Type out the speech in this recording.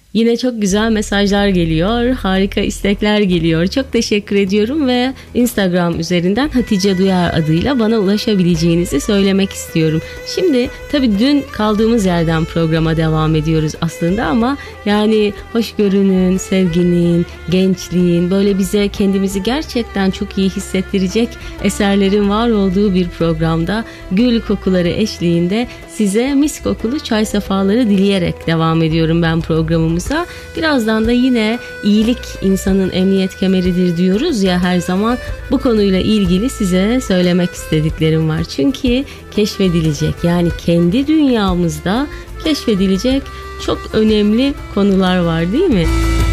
Yine çok güzel mesajlar geliyor, harika istekler geliyor. Çok teşekkür ediyorum ve Instagram üzerinden Hatice Duyar adıyla bana ulaşabileceğinizi söylemek istiyorum. Şimdi tabii dün kaldığımız yerden programa devam ediyoruz aslında ama yani hoşgörünün, sevginin, gençliğin, böyle bize kendimizi gerçekten çok iyi hissettirecek eserlerin var olduğu bir programda gül kokuları eşliğinde size mis kokulu çay sefaları dileyerek devam ediyorum ben programımıza. Birazdan da yine iyilik insanın emniyet kemeridir diyoruz ya her zaman, bu konuyla ilgili size söylemek istediklerim var. Çünkü keşfedilecek, yani kendi dünyamızda keşfedilecek çok önemli konular var, değil mi?